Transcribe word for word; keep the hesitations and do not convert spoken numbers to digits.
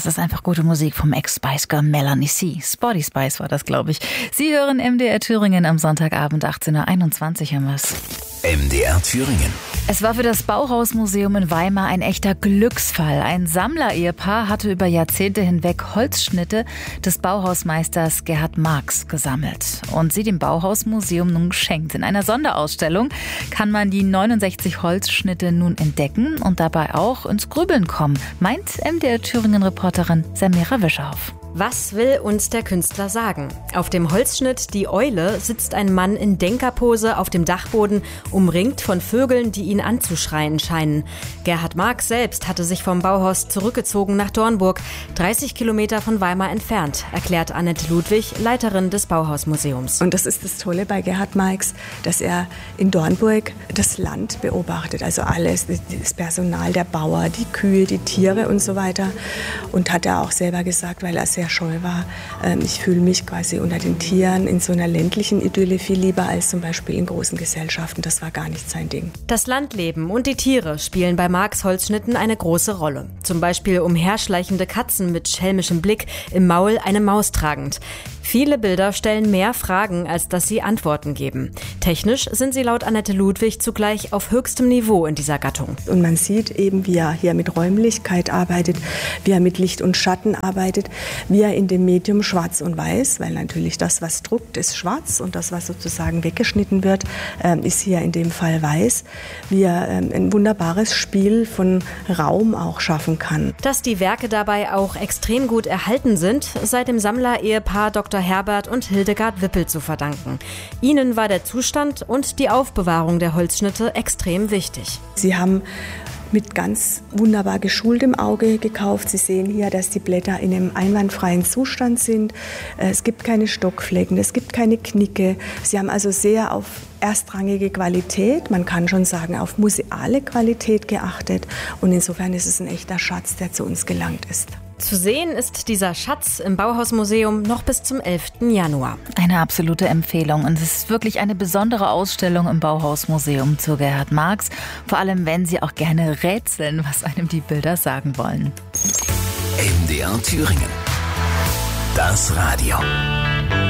das ist einfach gute Musik vom Ex-Spice Girl Melanie C. Sporty Spice war das, glaube ich. Sie hören M D R Thüringen am Sonntagabend achtzehn Uhr einundzwanzig haben wir's. M D R Thüringen. Es war für das Bauhausmuseum in Weimar ein echter Glücksfall. Ein Sammler-Ehepaar hatte über Jahrzehnte hinweg Holzschnitte des Bauhausmeisters Gerhard Marx gesammelt und sie dem Bauhausmuseum nun geschenkt. In einer Sonderausstellung kann man die neunundsechzig Holzschnitte nun entdecken und dabei auch ins Grübeln kommen, meint M D R Thüringen-Reporterin Samira Wischerhoff. Was will uns der Künstler sagen? Auf dem Holzschnitt Die Eule sitzt ein Mann in Denkerpose auf dem Dachboden, umringt von Vögeln, die ihn anzuschreien scheinen. Gerhard Marx selbst hatte sich vom Bauhaus zurückgezogen nach Dornburg, dreißig Kilometer von Weimar entfernt, erklärt Annette Ludwig, Leiterin des Bauhausmuseums. Und das ist das Tolle bei Gerhard Marx, dass er in Dornburg das Land beobachtet, also alles, das Personal der Bauer, die Kühe, die Tiere und so weiter. Und hat er auch selber gesagt, weil er sehr scheu war, ich fühle mich quasi unter den Tieren in so einer ländlichen Idylle viel lieber als zum Beispiel in großen Gesellschaften. Das war gar nicht sein Ding. Das Landleben und die Tiere spielen bei Marx Holzschnitten eine große Rolle. Zum Beispiel umherschleichende Katzen mit schelmischem Blick, im Maul eine Maus tragend. Viele Bilder stellen mehr Fragen, als dass sie Antworten geben. Technisch sind sie laut Annette Ludwig zugleich auf höchstem Niveau in dieser Gattung. Und man sieht eben, wie er hier mit Räumlichkeit arbeitet, wie er mit Licht und Schatten arbeitet, wie er in dem Medium Schwarz und Weiß, weil natürlich das, was druckt, ist schwarz und das, was sozusagen weggeschnitten wird, ist hier in dem Fall weiß, wie er ein wunderbares Spiel von Raum auch schaffen kann. Dass die Werke dabei auch extrem gut erhalten sind, sei dem Sammler-Ehepaar Doktor Herbert und Hildegard Wippel zu verdanken. Ihnen war der Zustand und die Aufbewahrung der Holzschnitte extrem wichtig. Sie haben mit ganz wunderbar geschultem Auge gekauft. Sie sehen hier, dass die Blätter in einem einwandfreien Zustand sind. Es gibt keine Stockflecken, es gibt keine Knicke. Sie haben also sehr auf erstrangige Qualität, man kann schon sagen auf museale Qualität geachtet. Und insofern ist es ein echter Schatz, der zu uns gelangt ist. Zu sehen ist dieser Schatz im Bauhausmuseum noch bis zum elften Januar. Eine absolute Empfehlung und es ist wirklich eine besondere Ausstellung im Bauhausmuseum zu Gerhard Marx, vor allem wenn Sie auch gerne rätseln, was einem die Bilder sagen wollen. M D R Thüringen. Das Radio.